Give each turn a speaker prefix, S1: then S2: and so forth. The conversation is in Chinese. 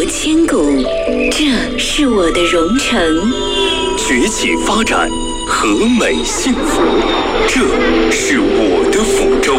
S1: 千古，这是我的荣城。
S2: 崛起发展，和美幸福，这是我的福州。